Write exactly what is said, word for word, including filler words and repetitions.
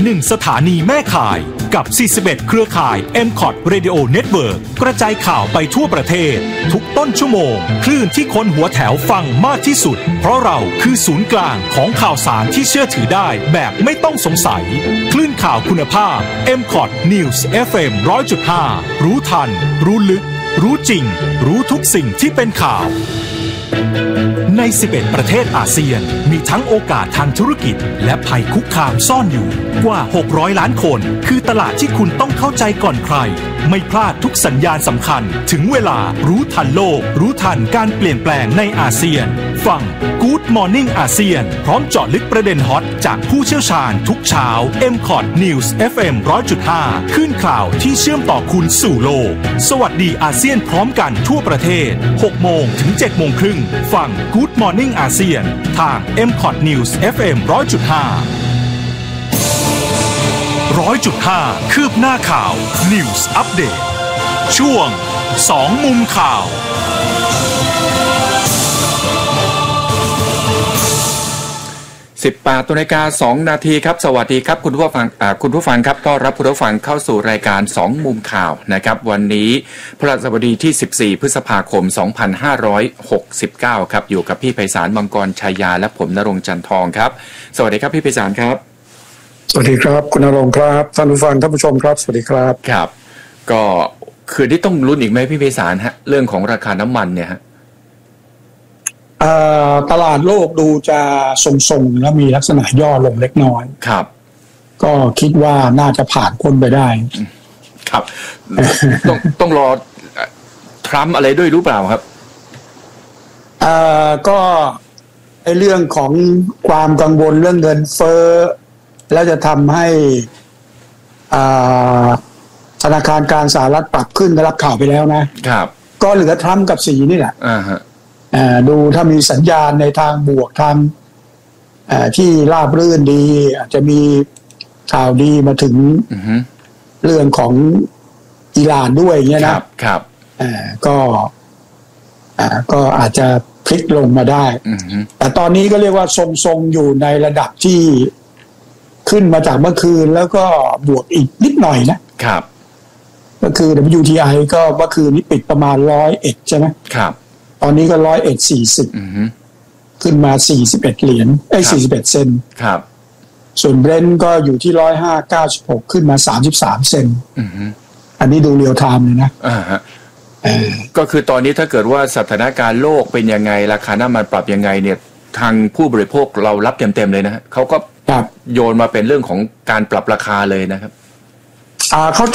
หนึ่งสถานีแม่ข่ายกับสี่สิบเอ็ดเครือข่าย เอ็ม คอท Radio Network กระจายข่าวไปทั่วประเทศทุกต้นชั่วโมงคลื่นที่คนหัวแถวฟังมากที่สุดเพราะเราคือศูนย์กลางของข่าวสารที่เชื่อถือได้แบบไม่ต้องสงสัยคลื่นข่าวคุณภาพ เอ็ม คอท News เอฟ เอ็ม หนึ่งร้อยจุดห้า รู้ทันรู้ลึกรู้จริงรู้ทุกสิ่งที่เป็นข่าวในสิบเอ็ดประเทศอาเซียนมีทั้งโอกาสทางธุรกิจและภัยคุกคามซ่อนอยู่กว่าหกร้อยล้านคนคือตลาดที่คุณต้องเข้าใจก่อนใครไม่พลาดทุกสัญญาณสำคัญถึงเวลารู้ทันโลกรู้ทันการเปลี่ยนแปลงในอาเซียนฟัง Good Morning อาเซียนพร้อมเจาะลึกประเด็นฮอตจากผู้เชี่ยวชาญทุกเช้า เอ็ม คอท News เอฟ เอ็ม หนึ่งร้อยจุดห้า ขึ้นข่าวที่เชื่อมต่อคุณสู่โลกสวัสดีอาเซียนพร้อมกันทั่วประเทศหกโมงถึงเจ็ดโมงครึ่งฟัง Good Morning อาเซียนทาง เอ็ม คอท News เอฟ เอ็ม หนึ่งร้อยจุดห้า หนึ่งร้อยจุดห้า คืบหน้าข่าว News Update ช่วงสองมุมข่าวสิบแปดนาฬิกาสองนาทีครับสวัสดีครับคุณผู้ฟังคุณผู้ฟังครับต้อนรับคุณผู้ฟังเข้าสู่รายการสองมุมข่าวนะครับวันนี้พฤหัสบดีที่สิบสี่พฤษภาคมสองพันห้าร้อยหกสิบเก้าครับอยู่กับพี่ไพศาลมังกรชัยยาและผมณรงค์จันทองครับสวัสดีครับพี่ไพศาลครับสวัสดีครับคุณณรงค์ครับท่านผู้ฟังท่านผู้ชมครับสวัสดีครับครับก็คืนนี้ต้องลุ้นอีกไหมพี่ไพศาลฮะเรื่องของราคาน้ำมันเนี่ยฮะตลาดโลกดูจะทรงๆแล้วมีลักษณะย่อลงเล็กน้อยครับก็คิดว่าน่าจะผ่านพ้นไปได้ครับต้องต้องรอทรัมป์อะไรด้วยรู้เปล่าครับอ่าก็ไอ้เรื่องของความกังวลเรื่องเงินเฟ้อแล้วจะทำให้อ่าธนาคารกลางสหรัฐปรับขึ้นได้รับข่าวไปแล้วนะครับก็เหลือทรัมป์กับสีนี่แหละอ่าฮะดูถ้ามีสัญญาณในทางบวกทางที่ราบรื่นดีอาจจะมีข่าวดีมาถึง uh-huh. เรื่องของอิหร่านด้วยเงี้ยนะครับครับก็ก็อาจจะพลิกลงมาได้ uh-huh. แต่ตอนนี้ก็เรียกว่าทรงๆอยู่ในระดับที่ขึ้นมาจากเมื่อคืนแล้วก็บวกอีกนิดหน่อยนะครับก็คือ ดับเบิลยู ที ไอ ก็เมื่อคืนนี้ปิดประมาณร้อยเอ็ดใช่ไหมครับตอนนี้ก็ร้อยเอ็ดสี่สิบขึ้นมาสี่สิบเอ็ดเหรียญไอ้สี่สิบเอ็ดเซนครับส่วนเบรนท์ก็อยู่ที่ร้อยห้าเก้าสิบหกขึ้นมาสามสิบสามเซนอันนี้ดูเรียลไทม์เลยนะอ่าฮะก็คือตอนนี้ถ้าเกิดว่าสถานการณ์โลกเป็นยังไงราคาน้ำมันปรับยังไงเนี่ยทางผู้บริโภคเรารับเต็มๆเลยนะฮะเขาก็โยนมาเป็นเรื่องของการปรับราคาเลยนะครับอ่าเขา